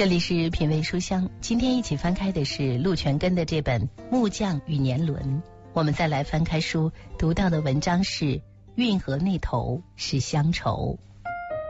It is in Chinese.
这里是品味书香，今天一起翻开的是陆全根的这本《木匠与年轮》。我们再来翻开书，读到的文章是运河那头是乡愁。